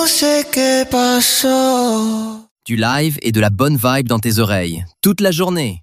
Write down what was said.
no sé qué pasó. Du live et de la bonne vibe dans tes oreilles, toute la journée.